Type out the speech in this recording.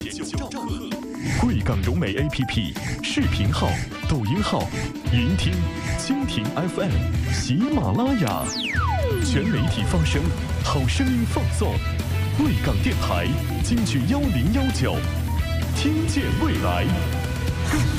贵港融媒 APP 视频号、抖音号、云听、蜻蜓 FM、喜马拉雅，全媒体发声，好声音放送。贵港电台京剧1019，听见未来，更